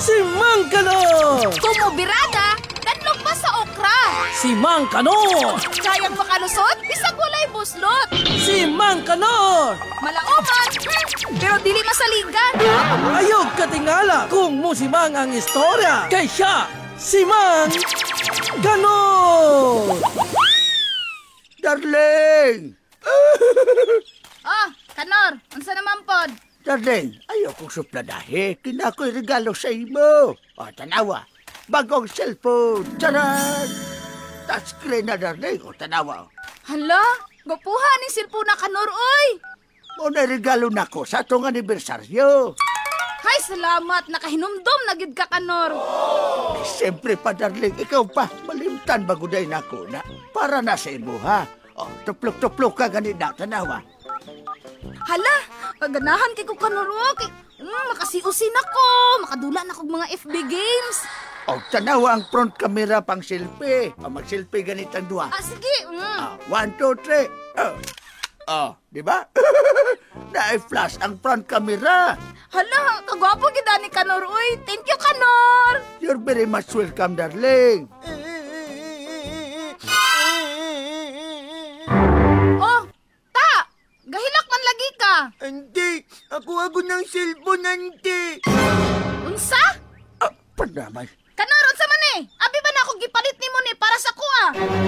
Si Mang Kanor! Kumubirada, danlog pa sa okra. Si Mang Kanor! Kayang makalusot, bisag walay buslot. Si Mang Kanor! Malauman, pero dili masaligan. Ayog katingala kung musimang ang istorya. Kay siya, si Mang Kanor! Darling! Oh, Kanor, unsa naman pod? Darling, ayaw kong supladahe. Kinako'y regalo sa imo. O, tanawa. Bagong cellphone. Charan! Touchscreen na, darling. O, tanawa. Hala, gapuha ni silpo na Kanor, oy. Muna regalo na ko sa atong anibersaryo. Hay, salamat. Nakahinumdom na gid ka, Kanor. Siyempre pa, darling. Ikaw pa. Malimtan baguday na ko na. Para na sa imo, ha? O, tuplok-tuplok ka ganit na. Tanawa. Hala, paganahan kay ko Kanor, kay makasiusin ako. Makadula na kog mga FB games. O, tanawa ang front camera pang selfie. O, mag-selfie ganit ang duwa. Sige. 1, 2, 3. Di ba? Na-flash ang front camera. Hala, kagwapo gid ni Kanor, oy. Thank you, Kanor. You're very much welcome, darling. Oh, ta! Gahilak man lagi ka. Ante, ako ng cellphone, ante. Unsa? Panamay. Kanor, unsa man ni? Abi ba na ako gipalit nimo ni para sa kuha?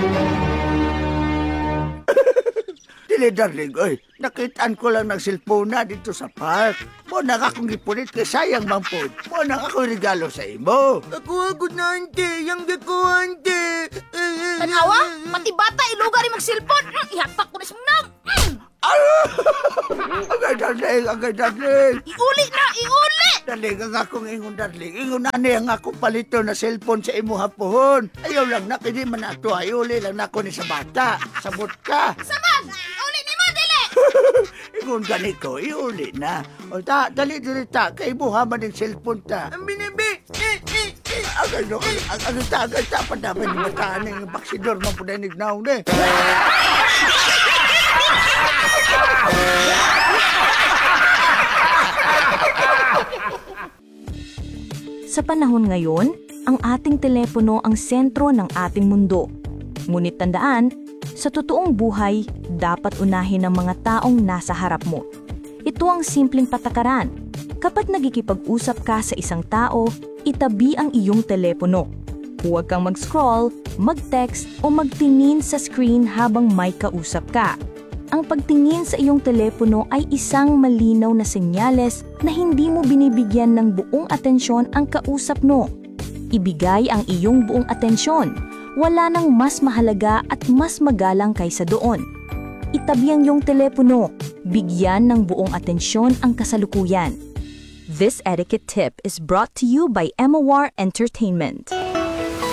Dili, darling, oy. Nakitaan ko lang ng cellphone na dito sa park. Mo na akong gipulit kay sayang mang po. Mo na ako regalo sa imo. Ako na, ante. Yang ko, ante. Tanawa, pati bata ilugar ni mag-cellphone. Ihapak ko na sa nam. Agay, darling. Iuli na, iuli! Darling, ang akong ingon, darling. Ingon na ang akong palito na cellphone sa imo hapon. Ayaw lang na, pwede man ato. Ayuli lang na ako ni sa bata. Sabot ka. Samag! Iuli ni mo, dili! Ingon ganit ko, iuli na. O ta, dali ta. Kay buha man yung cellphone ta. Ang binibi! Agay ta. Padaman yung mataan yung baksidor man po na nignaw na. Sa panahon ngayon, ang ating telepono ang sentro ng ating mundo. Ngunit tandaan, sa totoong buhay, dapat unahin ng mga taong nasa harap mo. Ito ang simpleng patakaran. Kapag nagkikipag-usap ka sa isang tao, itabi ang iyong telepono. Huwag kang mag-scroll, mag-text o magtingin sa screen habang may kausap ka. Ang pagtingin sa iyong telepono ay isang malinaw na senyales na hindi mo binibigyan ng buong atensyon ang kausap mo. Ibigay ang iyong buong atensyon. Wala nang mas mahalaga at mas magalang kaysa doon. Itabi ang iyong telepono. Bigyan ng buong atensyon ang kasalukuyan. This etiquette tip is brought to you by Emawar Entertainment.